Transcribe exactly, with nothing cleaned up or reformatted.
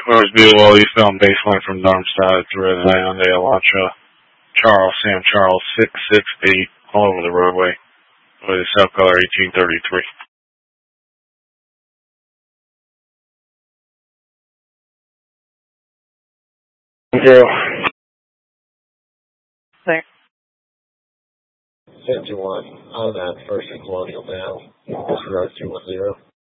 Whereas Buell, you found baseline from Darmstadt to Red Land, Alacha, Charles, Sam Charles, six six eight, all over the roadway, with a cell color eighteen thirty-three. Zero. Thanks. fifty-one, on that first and Colonial now. This road two one zero.